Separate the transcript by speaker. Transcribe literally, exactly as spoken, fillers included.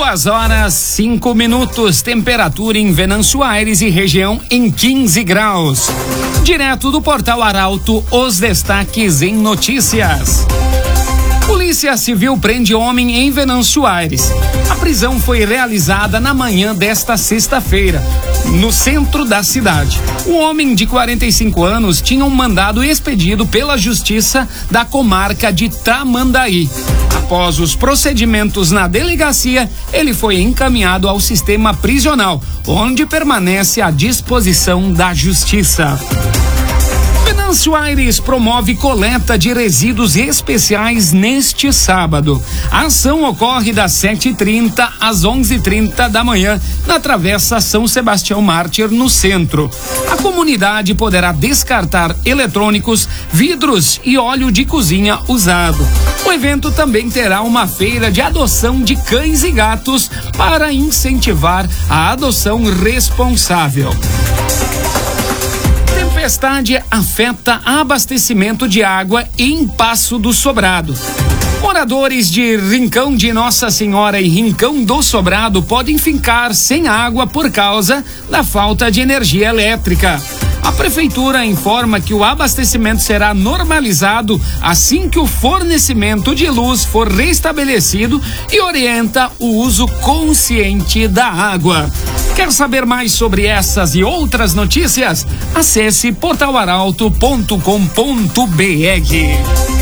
Speaker 1: Duas horas, cinco minutos, temperatura em Venâncio Aires e região em quinze graus. Direto do Portal Arauto, os destaques em notícias. Polícia Civil prende homem em Venâncio Aires. A prisão foi realizada na manhã desta sexta-feira, no centro da cidade. O homem de quarenta e cinco anos tinha um mandado expedido pela Justiça da comarca de Tramandaí. Após os procedimentos na delegacia, ele foi encaminhado ao sistema prisional, onde permanece à disposição da Justiça. Venâncio Aires promove coleta de resíduos especiais neste sábado. A ação ocorre das sete e trinta às onze e trinta da manhã na Travessa São Sebastião Mártir, no centro. A comunidade poderá descartar eletrônicos, vidros e óleo de cozinha usado. O evento também terá uma feira de adoção de cães e gatos para incentivar a adoção responsável. Tempestade afeta abastecimento de água em Passo do Sobrado. Moradores de Rincão de Nossa Senhora e Rincão do Sobrado podem ficar sem água por causa da falta de energia elétrica. A prefeitura informa que o abastecimento será normalizado assim que o fornecimento de luz for restabelecido e orienta o uso consciente da água. Quer saber mais sobre essas e outras notícias? Acesse portal arauto ponto com ponto br.